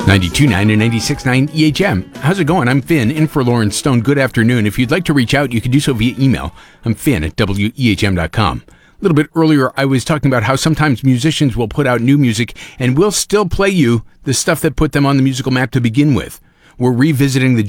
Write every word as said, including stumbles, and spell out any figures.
ninety-two point nine and ninety-six point nine E H M. How's it going? I'm Finn, in for Lauren Stone. Good afternoon. If you'd like to reach out, you can do so via email. I'm Finn at W E H M dot com. A little bit earlier, I was talking about how sometimes musicians will put out new music and we'll still play you the stuff that put them on the musical map to begin with. We're revisiting the